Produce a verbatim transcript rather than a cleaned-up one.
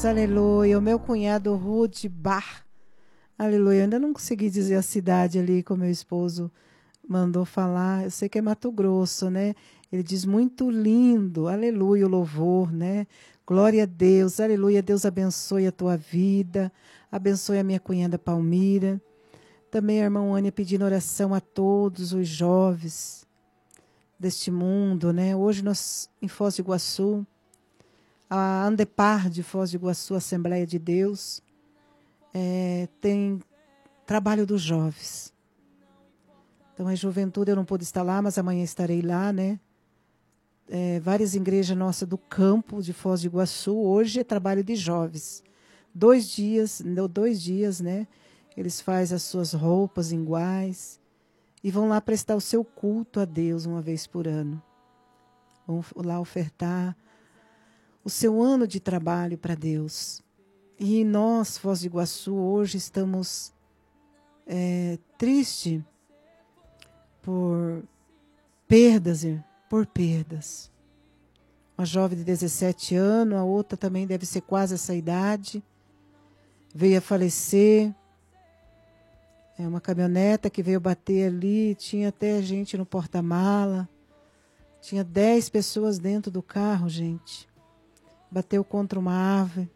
Aleluia. O meu cunhado Rude Bar. Aleluia. Eu ainda não consegui dizer a cidade ali que o meu esposo mandou falar. Eu sei que é Mato Grosso, né? Ele diz muito lindo. Aleluia, o louvor, né? Glória a Deus. Aleluia. Deus abençoe a tua vida. Abençoe a minha cunhada Palmira. Também a irmã Ânia pedindo oração a todos os jovens deste mundo, né? Hoje nós, em Foz do Iguaçu, a Andepar de Foz do Iguaçu, Assembleia de Deus, é, tem trabalho dos jovens. Então, a juventude eu não pude estar lá, mas amanhã estarei lá, né? É, várias igrejas nossas do campo de Foz do Iguaçu, hoje é trabalho de jovens. Dois dias, dois dias, né? Eles fazem as suas roupas iguais e vão lá prestar o seu culto a Deus uma vez por ano. Vão lá ofertar o seu ano de trabalho para Deus. E nós, Foz do Iguaçu, hoje estamos é, tristes por perdas, por perdas. Uma jovem de dezessete anos, a outra também deve ser quase essa idade, veio a falecer. É uma caminhoneta que veio bater ali, tinha até gente no porta-mala. Tinha dez pessoas dentro do carro, gente. Bateu contra uma árvore.